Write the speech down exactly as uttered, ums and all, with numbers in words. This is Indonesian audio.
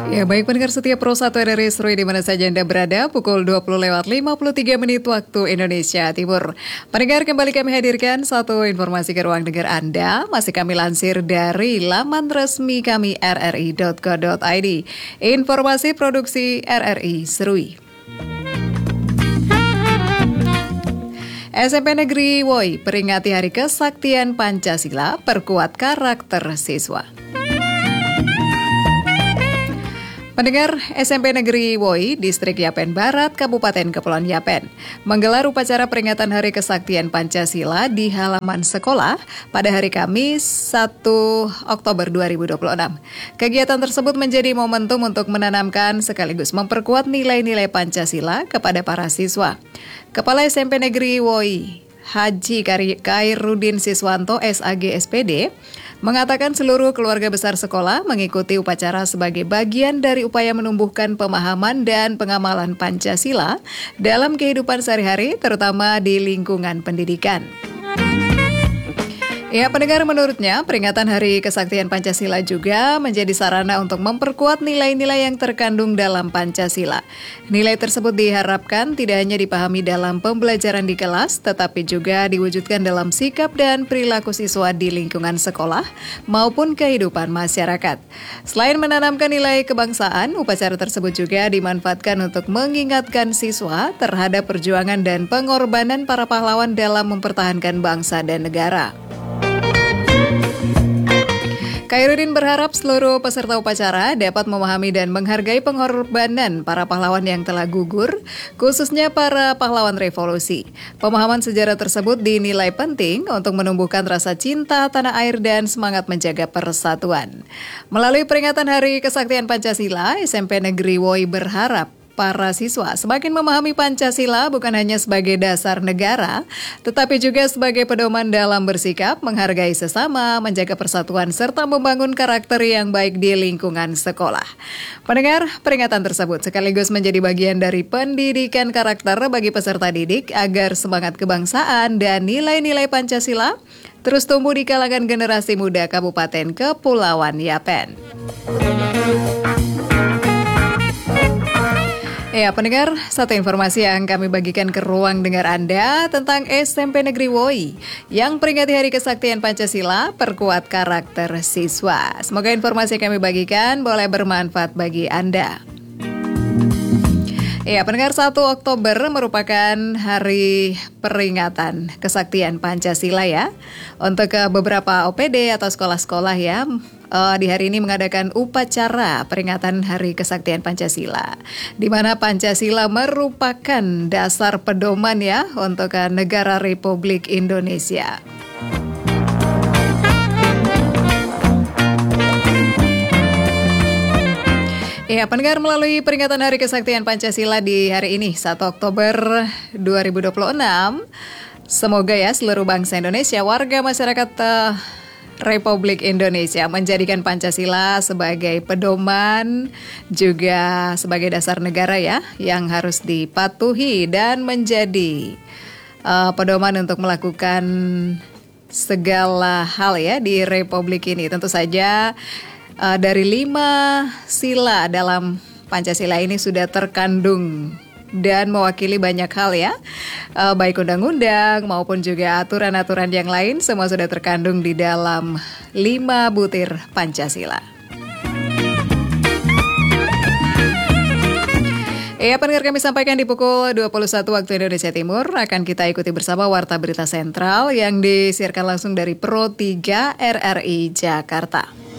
Ya, baik pendengar setia Pro satu R R I Seru di mana saja Anda berada, pukul dua puluh lewat lima puluh tiga menit waktu Indonesia Timur. Pendengar, kembali kami hadirkan satu informasi ke ruang dengar Anda, masih kami lansir dari laman resmi kami r r i dot co dot i d. Informasi produksi R R I Serui. S M P Negeri Woi peringati Hari Kesaktian Pancasila, perkuat karakter siswa. Pendengar, S M P Negeri Woi, Distrik Yapen Barat, Kabupaten Kepulauan Yapen, menggelar upacara peringatan Hari Kesaktian Pancasila di halaman sekolah pada hari Kamis satu Oktober dua ribu dua puluh enam. Kegiatan tersebut menjadi momentum untuk menanamkan sekaligus memperkuat nilai-nilai Pancasila kepada para siswa. Kepala S M P Negeri Woi, Haji Kairudin Siswanto S A G S P D, mengatakan seluruh keluarga besar sekolah mengikuti upacara sebagai bagian dari upaya menumbuhkan pemahaman dan pengamalan Pancasila dalam kehidupan sehari-hari, terutama di lingkungan pendidikan. Ya, pendengar, menurutnya peringatan Hari Kesaktian Pancasila juga menjadi sarana untuk memperkuat nilai-nilai yang terkandung dalam Pancasila. Nilai tersebut diharapkan tidak hanya dipahami dalam pembelajaran di kelas, tetapi juga diwujudkan dalam sikap dan perilaku siswa di lingkungan sekolah maupun kehidupan masyarakat. Selain menanamkan nilai kebangsaan, upacara tersebut juga dimanfaatkan untuk mengingatkan siswa terhadap perjuangan dan pengorbanan para pahlawan dalam mempertahankan bangsa dan negara. Kairudin berharap seluruh peserta upacara dapat memahami dan menghargai pengorbanan para pahlawan yang telah gugur, khususnya para pahlawan revolusi. Pemahaman sejarah tersebut dinilai penting untuk menumbuhkan rasa cinta tanah air dan semangat menjaga persatuan. Melalui peringatan Hari Kesaktian Pancasila, S M P Negeri Woi berharap para siswa semakin memahami Pancasila bukan hanya sebagai dasar negara, tetapi juga sebagai pedoman dalam bersikap, menghargai sesama, menjaga persatuan, serta membangun karakter yang baik di lingkungan sekolah. Pendengar, peringatan tersebut sekaligus menjadi bagian dari pendidikan karakter bagi peserta didik agar semangat kebangsaan dan nilai-nilai Pancasila terus tumbuh di kalangan generasi muda Kabupaten Kepulauan Yapen. Ya, pendengar, satu informasi yang kami bagikan ke ruang dengar Anda tentang S M P Negeri Woi yang peringati Hari Kesaktian Pancasila, perkuat karakter siswa. Semoga informasi yang kami bagikan boleh bermanfaat bagi Anda. Ya, pendengar, satu Oktober merupakan hari peringatan kesaktian Pancasila ya. Untuk beberapa O P D atau sekolah-sekolah ya, uh, di hari ini mengadakan upacara peringatan Hari Kesaktian Pancasila, di mana Pancasila merupakan dasar pedoman ya untuk negara Republik Indonesia. Ya, pendengar, melalui peringatan Hari Kesaktian Pancasila di hari ini, satu Oktober dua ribu dua puluh enam, semoga ya seluruh bangsa Indonesia, warga masyarakat uh, Republik Indonesia menjadikan Pancasila sebagai pedoman, juga sebagai dasar negara ya, yang harus dipatuhi dan menjadi uh, pedoman untuk melakukan segala hal ya di Republik ini. Tentu saja Uh, dari lima sila dalam Pancasila ini sudah terkandung dan mewakili banyak hal ya, uh, baik undang-undang maupun juga aturan-aturan yang lain, semua sudah terkandung di dalam lima butir Pancasila. Ya, pendengar, kami sampaikan di pukul dua puluh satu waktu Indonesia Timur. Akan kita ikuti bersama Warta Berita Sentral yang disiarkan langsung dari Pro tiga R R I Jakarta.